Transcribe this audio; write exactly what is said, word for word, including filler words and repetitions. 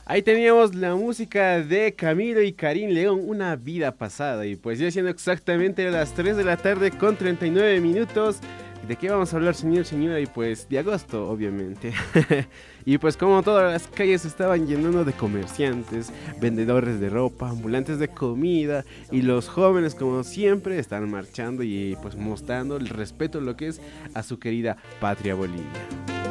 Ahí teníamos la música de Camilo y Karim León, Una vida pasada. Y pues ya siendo exactamente las tres de la tarde con treinta y nueve minutos. ¿De qué vamos a hablar, señor, señora? Y pues de agosto, obviamente. Y pues como todas las calles estaban llenando de comerciantes, vendedores de ropa, ambulantes de comida. Y los jóvenes, como siempre, están marchando y pues mostrando el respeto, lo que es a su querida patria Bolivia.